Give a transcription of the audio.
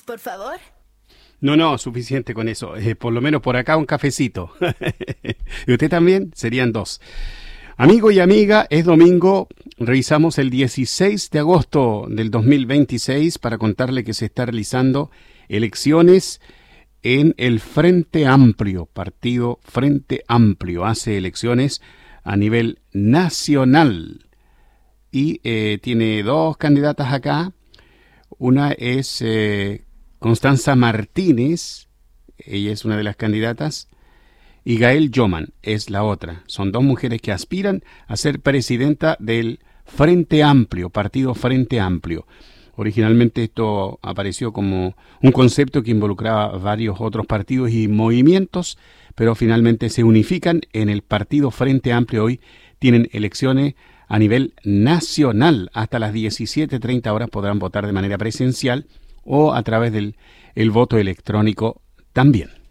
más, por favor? No, suficiente con eso. Por lo menos por acá un cafecito. ¿Y usted también? Serían dos. Amigo y amiga, es domingo. Revisamos el 16 de agosto del 2026 para contarle que se está realizando elecciones en el Frente Amplio. Partido Frente Amplio hace elecciones a nivel nacional. Y tiene dos candidatas acá. Una es Constanza Martínez, ella es una de las candidatas, y Gael Yoman es la otra. Son dos mujeres que aspiran a ser presidenta del Frente Amplio, Partido Frente Amplio. Originalmente esto apareció como un concepto que involucraba varios otros partidos y movimientos, pero finalmente se unifican en el Partido Frente Amplio. Hoy tienen elecciones a nivel nacional. Hasta las 17:30 horas podrán votar de manera presencial o a través del el voto electrónico también.